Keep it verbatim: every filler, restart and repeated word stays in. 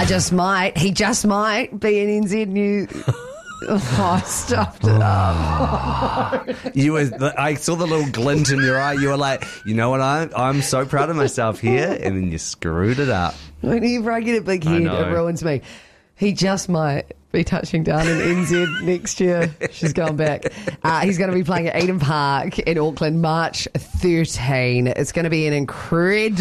I just might. He just might be an N Z new. Oh, I stuffed it up. You were. I saw the little glint in your eye. You were like, you know what? I'm. I'm so proud of myself here, and then you screwed it up. Whenever I get a big head, it ruins me. He just might be touching down in N Z next year. She's going back. Uh, he's going to be playing at Eden Park in Auckland, March thirteenth. It's going to be an incredible.